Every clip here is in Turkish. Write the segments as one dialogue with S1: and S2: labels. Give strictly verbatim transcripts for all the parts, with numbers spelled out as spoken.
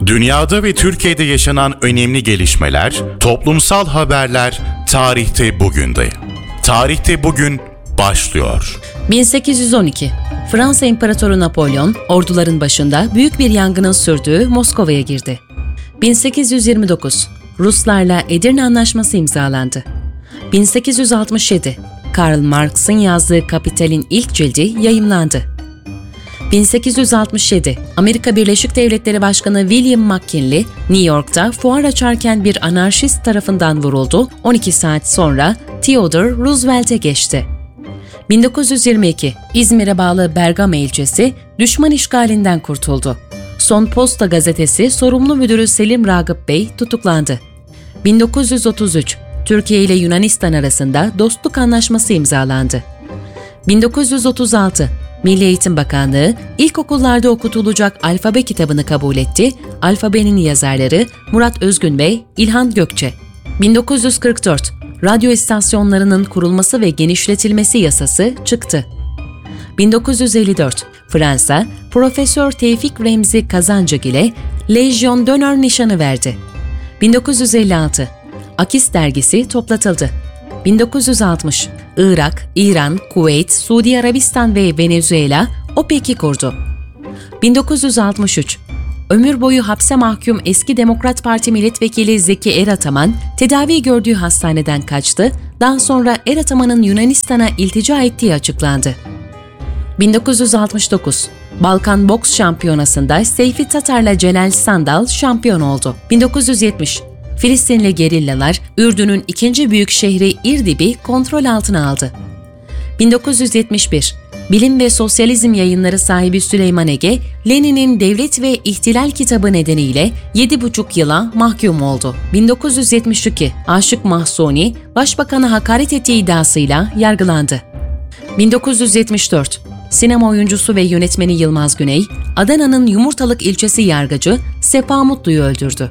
S1: Dünyada ve Türkiye'de yaşanan önemli gelişmeler, toplumsal haberler tarihte bugünde. Tarihte bugün başlıyor.
S2: bin sekiz yüz on iki Fransa İmparatoru Napolyon, orduların başında büyük bir yangının sürdüğü Moskova'ya girdi. bin sekiz yüz yirmi dokuz Ruslarla Edirne Anlaşması imzalandı. bin sekiz yüz altmış yedi Karl Marx'ın yazdığı Kapital'in ilk cildi yayımlandı. bin sekiz yüz altmış yedi Amerika Birleşik Devletleri Başkanı William McKinley, New York'ta fuar açarken bir anarşist tarafından vuruldu, on iki saat sonra Theodore Roosevelt'e geçti. bin dokuz yüz yirmi iki İzmir'e bağlı Bergama ilçesi düşman işgalinden kurtuldu. Son Posta gazetesi sorumlu müdürü Selim Ragıp Bey tutuklandı. bin dokuz yüz otuz üç Türkiye ile Yunanistan arasında dostluk anlaşması imzalandı. bin dokuz yüz otuz altı Milli Eğitim Bakanlığı ilkokullarda okutulacak alfabe kitabını kabul etti. Alfabenin yazarları Murat Özgün ve İlhan Gökçe. bin dokuz yüz kırk dört Radyo istasyonlarının kurulması ve genişletilmesi yasası çıktı. bin dokuz yüz elli dört Fransa, Profesör Tevfik Remzi Kazancık ile Lejyon d'Honneur nişanı verdi. bin dokuz yüz elli altı Akis dergisi toplatıldı. bin dokuz yüz altmış Irak, İran, Kuveyt, Suudi Arabistan ve Venezuela OPEC'i kurdu. bin dokuz yüz altmış üç Ömür boyu hapse mahkum eski Demokrat Parti milletvekili Zeki Erataman, tedavi gördüğü hastaneden kaçtı, daha sonra Erataman'ın Yunanistan'a iltica ettiği açıklandı. bin dokuz yüz altmış dokuz Balkan Boks Şampiyonası'nda Seyfi Tatar'la Celal Sandal şampiyon oldu. bin dokuz yüz yetmiş Filistinli gerillalar, Ürdün'ün ikinci büyük şehri İrdib'i kontrol altına aldı. bin dokuz yüz yetmiş bir Bilim ve Sosyalizm Yayınları sahibi Süleyman Ege, Lenin'in Devlet ve İhtilal kitabı nedeniyle yedi buçuk yıla mahkum oldu. bin dokuz yüz yetmiş iki Aşık Mahsuni, Başbakan'a hakaret ettiği iddiasıyla yargılandı. bin dokuz yüz yetmiş dört Sinema oyuncusu ve yönetmeni Yılmaz Güney, Adana'nın Yumurtalık ilçesi yargıcı Sepa Mutlu'yu öldürdü.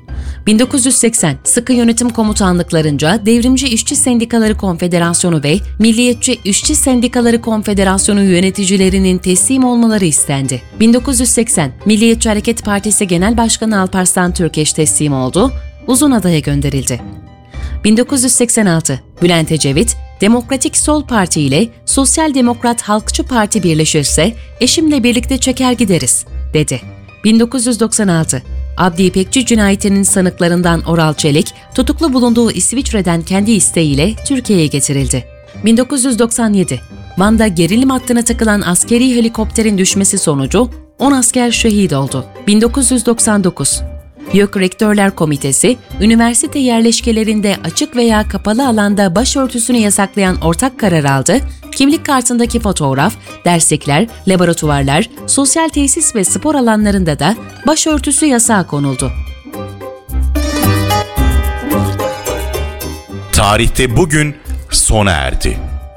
S2: bin dokuz yüz seksen Sıkı Yönetim Komutanlıklarınca Devrimci İşçi Sendikaları Konfederasyonu ve Milliyetçi İşçi Sendikaları Konfederasyonu yöneticilerinin teslim olmaları istendi. bin dokuz yüz seksen Milliyetçi Hareket Partisi Genel Başkanı Alparslan Türkeş teslim oldu, Uzunada'ya gönderildi. bin dokuz yüz seksen altı Bülent Ecevit, Demokratik Sol Parti ile Sosyal Demokrat Halkçı Parti birleşirse eşimle birlikte çeker gideriz, dedi. bin dokuz yüz doksan altı Abdi İpekçi cinayetinin sanıklarından Oral Çelik, tutuklu bulunduğu İsviçre'den kendi isteğiyle Türkiye'ye getirildi. bin dokuz yüz doksan yedi Van'da gerilim hattına takılan askeri helikopterin düşmesi sonucu on asker şehit oldu. bin dokuz yüz doksan dokuz YÖK Rektörler Komitesi, üniversite yerleşkelerinde açık veya kapalı alanda başörtüsünü yasaklayan ortak karar aldı. Kimlik kartındaki fotoğraf, derslikler, laboratuvarlar, sosyal tesis ve spor alanlarında da başörtüsü yasağı konuldu.
S1: Tarihte bugün sona erdi.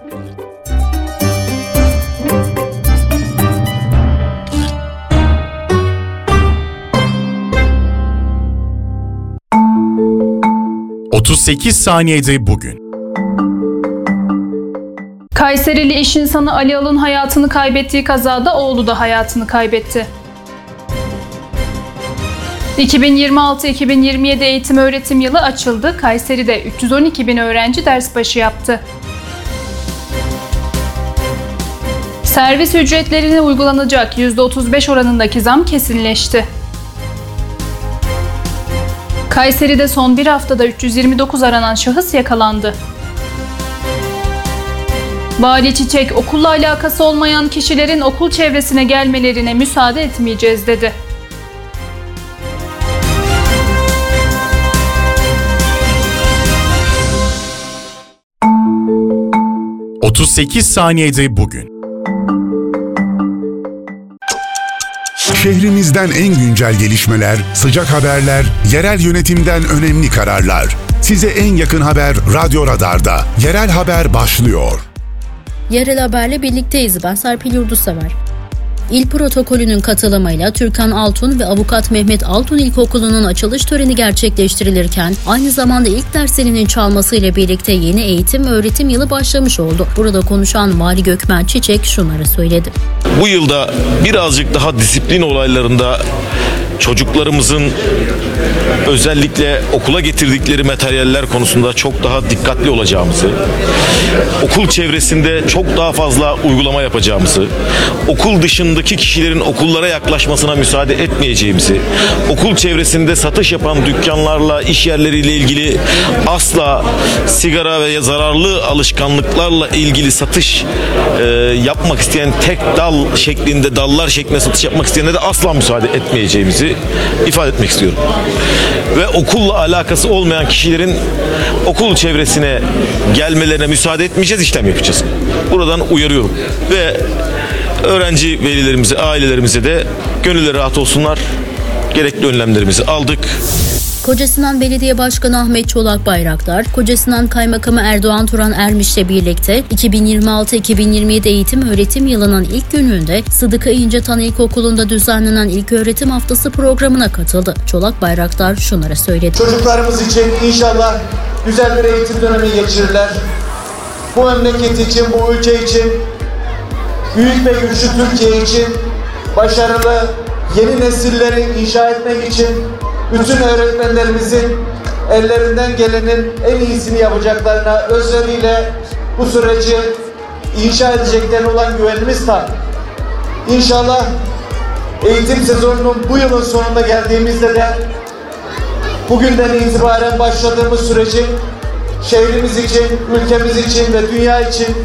S1: otuz sekiz saniyede bugün.
S3: Kayserili iş insanı Ali Al'ın hayatını kaybettiği kazada oğlu da hayatını kaybetti. iki bin yirmi altı iki bin yirmi yedi eğitim öğretim yılı açıldı. Kayseri'de üç yüz on iki bin öğrenci ders başı yaptı. Servis ücretlerine uygulanacak yüzde otuz beş oranındaki zam kesinleşti. Kayseri'de son bir haftada üç yüz yirmi dokuz aranan şahıs yakalandı. Vali Çiçek, okulla alakası olmayan kişilerin okul çevresine gelmelerine müsaade etmeyeceğiz dedi.
S1: otuz sekiz saniyede bugün.
S4: Şehrimizden en güncel gelişmeler, sıcak haberler, yerel yönetimden önemli kararlar. Size en yakın haber Radyo Radar'da. Yerel haber başlıyor.
S5: Yerel haberle birlikteyiz. Ben Serpil Yurdusever. İl protokolünün katılımıyla Türkan Altun ve Avukat Mehmet Altun İlkokulu'nun açılış töreni gerçekleştirilirken aynı zamanda ilk derslerinin çalmasıyla birlikte yeni eğitim öğretim yılı başlamış oldu. Burada konuşan Vali Gökmen Çiçek şunları söyledi.
S6: Bu yılda birazcık daha disiplin olaylarında çocuklarımızın özellikle okula getirdikleri materyaller konusunda çok daha dikkatli olacağımızı, okul çevresinde çok daha fazla uygulama yapacağımızı, okul dışındaki kişilerin okullara yaklaşmasına müsaade etmeyeceğimizi, okul çevresinde satış yapan dükkanlarla, iş yerleriyle ilgili asla sigara ve zararlı alışkanlıklarla ilgili satış e, yapmak isteyen, tek dal şeklinde, dallar şeklinde satış yapmak isteyenlere de asla müsaade etmeyeceğimizi ifade etmek istiyorum. Ve okulla alakası olmayan kişilerin okul çevresine gelmelerine müsaade etmeyeceğiz, işlem yapacağız. Buradan uyarıyorum ve öğrenci velilerimize, ailelerimize de gönülleri rahat olsunlar. Gerekli önlemlerimizi aldık.
S5: Kocasinan Belediye Başkanı Ahmet Çolak Bayraktar, Kocasinan Kaymakamı Erdoğan Turan Ermiş'le birlikte iki bin yirmi altı iki bin yirmi yedi eğitim öğretim yılının ilk gününde Sıdıka İncetan İlkokulu'nda düzenlenen İlköğretim Haftası programına katıldı. Çolak Bayraktar şunları söyledi.
S7: Çocuklarımız için inşallah güzel bir eğitim dönemi geçirirler. Bu memleket için, bu ülke için, büyük ve güçlü Türkiye için, başarılı yeni nesilleri inşa etmek için bütün öğretmenlerimizin ellerinden gelenin en iyisini yapacaklarına, özveriyle bu süreci inşa edeceklerine olan güvenimiz tam. İnşallah eğitim sezonunun bu yılın sonunda geldiğimizde de bugünden itibaren başladığımız sürecin şehrimiz için, ülkemiz için ve dünya için